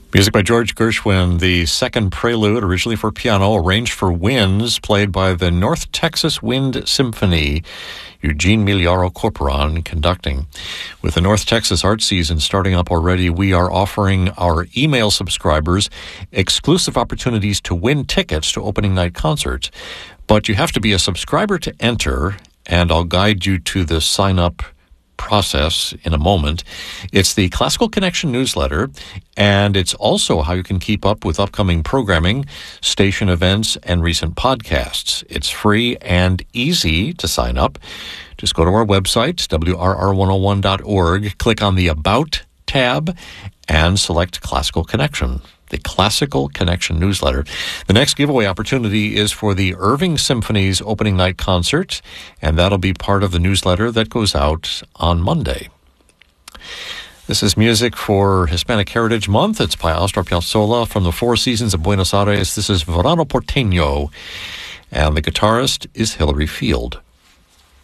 Music by George Gershwin, the second prelude, originally for piano, arranged for winds, played by the North Texas Wind Symphony. Eugene Miliaro Corporon conducting. With the North Texas art season starting up already, we are offering our email subscribers exclusive opportunities to win tickets to opening night concerts. But you have to be a subscriber to enter, and I'll guide you to the sign-up process in a moment. It's the Classical Connection newsletter, and it's also how you can keep up with upcoming programming, station events, and recent podcasts. It's free and easy to sign up. Just go to our website, wrr101.org, click on the About tab, and select Classical Connection, the Classical Connection newsletter. The next giveaway opportunity is for the Irving Symphony's opening night concert, and that'll be part of the newsletter that goes out on Monday. This is music for Hispanic Heritage Month. It's by Astor Piazzolla from the Four Seasons of Buenos Aires. This is Verano Porteño, and the guitarist is Hilary Field.